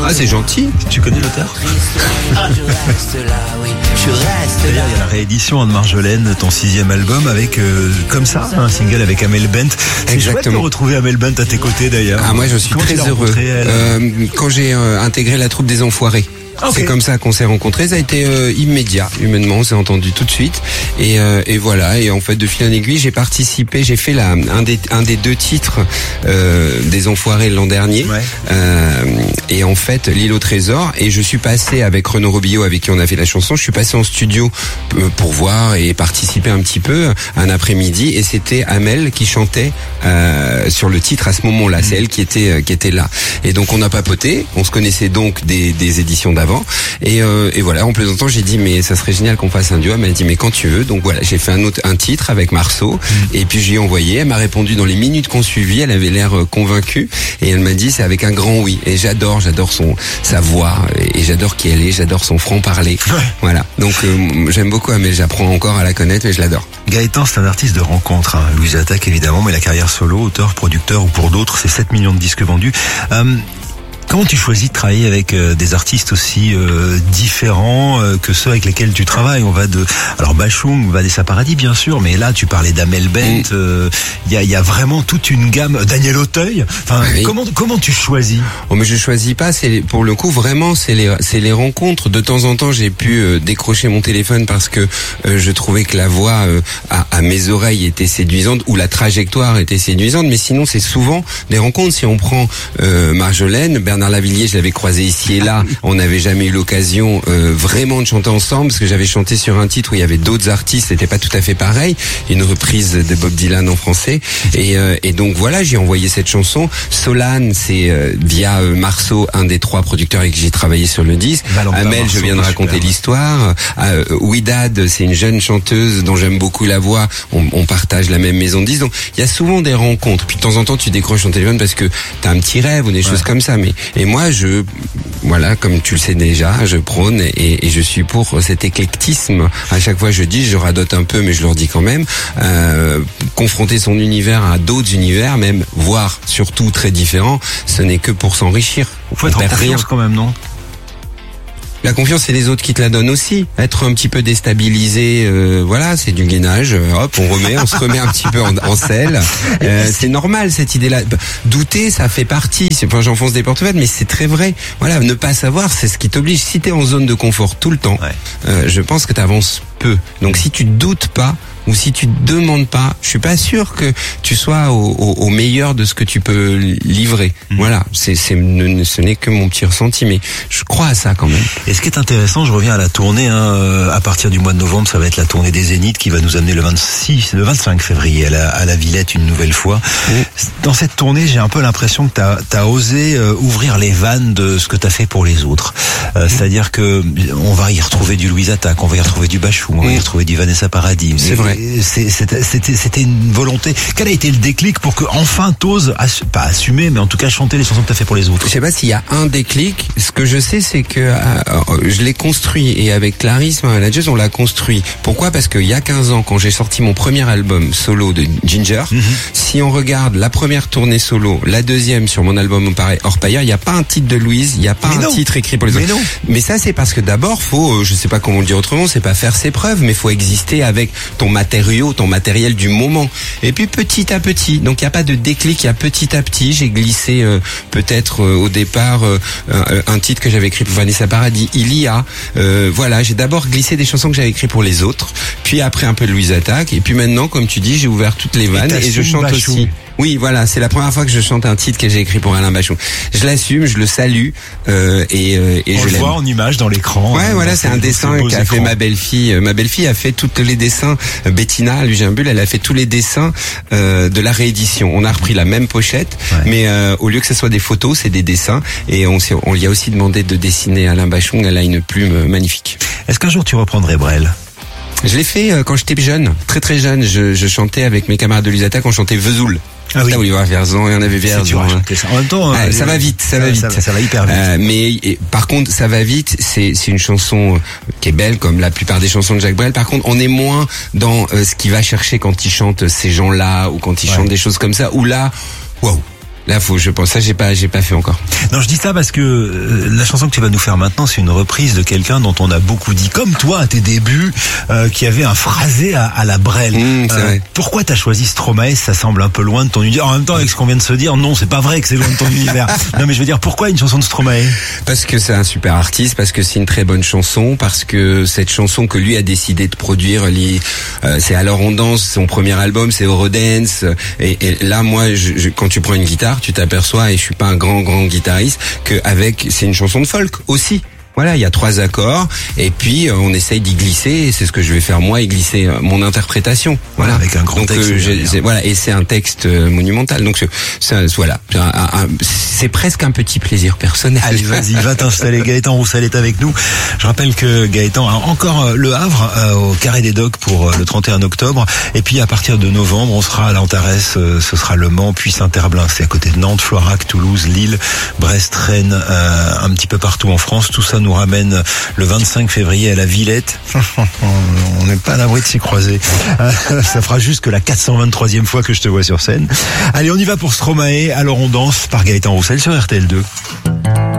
Ah, c'est gentil. Tu connais l'auteur? D'ailleurs, il y a la réédition de Marjolaine, ton 6e album, avec comme ça, un single avec Amel Bent. C'est chouette de retrouver Amel Bent à tes côtés d'ailleurs. Ah, moi je suis très heureux. Quand j'ai intégré la troupe des Enfoirés. Okay. C'est comme ça qu'on s'est rencontrés. Ça a été immédiat, humainement, on s'est entendu tout de suite. Et voilà. Et en fait, de fil en aiguille, j'ai participé. J'ai fait un des 2 titres des Enfoirés l'an dernier. Ouais. Et en fait, L'île au trésor. Et je suis passé avec Renaud Robillot, avec qui on a fait la chanson. Je suis passé en studio pour voir et participer un petit peu un après-midi. Et c'était Amel qui chantait sur le titre à ce moment-là. C'est elle qui était là. Et donc on a papoté. On se connaissait donc des éditions d'avant. Et voilà, en plaisantant, j'ai dit mais ça serait génial qu'on fasse un duo. Elle m'a dit mais quand tu veux. Donc voilà, j'ai fait un titre avec Marceau. Et puis je lui ai envoyé. Elle m'a répondu dans les minutes qu'on suivit. Elle avait l'air convaincue et elle m'a dit c'est avec un grand oui. Et j'adore sa voix et j'adore qui elle est. J'adore son franc-parler. Ouais. Voilà. Donc j'aime beaucoup Amel. J'apprends encore à la connaître, mais je l'adore. Gaëtan, c'est un artiste de rencontre. Louise Attaque évidemment, mais la carrière solo, auteur, producteur ou pour d'autres, c'est 7 millions de disques vendus. Comment tu choisis de travailler avec des artistes aussi différents que ceux avec lesquels tu travailles? On va alors Bachung, Vanessa Paradis bien sûr, mais là tu parlais d'Amel Bent, il y a vraiment toute une gamme. Daniel Auteuil. Enfin, oui. Comment tu choisis? Oh mais je choisis pas. C'est pour le coup vraiment c'est les rencontres. De temps en temps j'ai pu décrocher mon téléphone parce que je trouvais que la voix à mes oreilles était séduisante ou la trajectoire était séduisante. Mais sinon c'est souvent des rencontres. Si on prend Marjolaine, Bernard Lavilliers, je l'avais croisé ici et là. On n'avait jamais eu l'occasion vraiment de chanter ensemble parce que j'avais chanté sur un titre où il y avait d'autres artistes. C'était pas tout à fait pareil. Une reprise de Bob Dylan en français. Et donc voilà, j'ai envoyé cette chanson. Solane, c'est via Marceau, un des 3 producteurs avec qui j'ai travaillé sur le disque. Amel, je viens de raconter l'histoire. Ouidad, c'est une jeune chanteuse dont j'aime beaucoup la voix. On partage la même maison de disques. Donc il y a souvent des rencontres. Puis de temps en temps, tu décroches ton téléphone parce que t'as un petit rêve ou des choses comme ça. Et moi, voilà, comme tu le sais déjà, je prône et je suis pour cet éclectisme. À chaque fois, je radote un peu, mais je leur dis quand même, confronter son univers à d'autres univers, même, voire surtout très différents, ce n'est que pour s'enrichir. Faut être en confiance quand même, non? La confiance, c'est les autres qui te la donnent aussi. Être un petit peu déstabilisé, voilà, c'est du gainage. Hop, on se remet un petit peu en selle. C'est normal cette idée-là. Douter, ça fait partie. Enfin, j'enfonce des portes ouvertes, mais c'est très vrai. Voilà, ne pas savoir, c'est ce qui t'oblige. Si t'es en zone de confort tout le temps, je pense que t'avances peu. Donc, si tu doutes pas, ou si tu te demandes pas, je suis pas sûr que tu sois au meilleur de ce que tu peux livrer. Voilà, ce n'est que mon petit ressenti, mais je crois à ça quand même. Et ce qui est intéressant, je reviens à la tournée, à partir du mois de novembre, ça va être la tournée des Zéniths qui va nous amener le 25 février à la Villette une nouvelle fois. Dans cette tournée, j'ai un peu l'impression que t'as osé ouvrir les vannes de ce que t'as fait pour les autres. C'est-à-dire que on va y retrouver du Louise Attaque, on va y retrouver du Bachung, on va y retrouver du Vanessa Paradis. C'est vrai. C'était une volonté. Quel a été le déclic pour que enfin t'oses pas assumer, mais en tout cas chanter les chansons que t'as fait pour les autres? Je sais pas s'il y a un déclic. Ce que je sais, c'est que je l'ai construit, et avec Clarisse Manageuse, on l'a construit. Pourquoi? Parce qu'il y a 15 ans, quand j'ai sorti mon premier album solo de Ginger, si on regarde la première tournée solo, la deuxième sur mon album Orpailleur, il n'y a pas un titre de Louise, il n'y a pas titre écrit pour les autres. Mais ça, c'est parce que d'abord, faut, je sais pas comment le dire autrement, c'est pas faire ses preuves, mais faut exister avec ton matériel du moment. Et puis petit à petit, donc il n'y a pas de déclic, il y a petit à petit, j'ai glissé peut-être au départ un titre que j'avais écrit pour Vanessa Paradis, voilà, j'ai d'abord glissé des chansons que j'avais écrites pour les autres, puis après un peu de Louise Attaque, et puis maintenant, comme tu dis, j'ai ouvert toutes les vannes et je chante aussi. Oui, voilà, c'est la première fois que je chante un titre que j'ai écrit pour Alain Bachung. Je l'assume, je le salue et on je le voit en image dans l'écran. Ouais, voilà, c'est un dessin qu'a fait ma belle-fille. Ma belle-fille a fait tous les dessins. Bettina Lugimbul, elle a fait tous les dessins de la réédition. On a repris la même pochette, mais au lieu que ce soit des photos, c'est des dessins. Et on lui a aussi demandé de dessiner Alain Bachung. Elle a une plume magnifique. Est-ce qu'un jour tu reprendrais Brel? Je l'ai fait quand j'étais jeune, très très jeune. Je chantais avec mes camarades de Louise Attaque, on chantait Vesoul. Ah oui. Là où il y avait Vierzon, il y en avait Vierzon. En même temps, ça va vite, ça va vite. Ça va hyper vite. Mais par contre, ça va vite. C'est une chanson qui est belle, comme la plupart des chansons de Jacques Brel. Par contre, on est moins dans ce qu'il va chercher quand il chante ces gens-là ou quand il chante des choses comme ça. Où là, waouh. Là, je pense ça, j'ai pas fait encore. Non, je dis ça parce que la chanson que tu vas nous faire maintenant, c'est une reprise de quelqu'un dont on a beaucoup dit, comme toi à tes débuts, qui avait un phrasé à la Brel. C'est vrai. Pourquoi t'as choisi Stromae? Ça semble un peu loin de ton univers. En même temps, avec ce qu'on vient de se dire, non, c'est pas vrai que c'est loin de ton univers. Non, mais je veux dire, pourquoi une chanson de Stromae? Parce que c'est un super artiste, parce que c'est une très bonne chanson, parce que cette chanson que lui a décidé de produire, c'est Alors on danse, son premier album, c'est Eurodance, et là, moi, quand tu prends une guitare, tu t'aperçois, et je suis pas un grand guitariste, c'est une chanson de folk aussi. Voilà, il y a 3 accords, et puis on essaye d'y glisser, et c'est ce que je vais faire moi, y glisser mon interprétation. Voilà, avec un grand texte. Voilà, et c'est un texte monumental. Donc voilà, c'est presque un petit plaisir personnel. Allez, vas-y, va t'installer. Gaëtan Roussel est avec nous. Je rappelle que Gaëtan a encore le Havre au Carré des Docks pour le 31 octobre, et puis à partir de novembre, on sera à l'Antares, ce sera Le Mans, puis Saint-Herblain, c'est à côté de Nantes, Floirac, Toulouse, Lille, Brest, Rennes, un petit peu partout en France. Tout ça nous ramène le 25 février à la Villette. On n'est pas à l'abri de s'y croiser. Ça fera juste que la 423e fois que je te vois sur scène. Allez, on y va pour Stromae. Alors on danse par Gaëtan Roussel sur RTL2.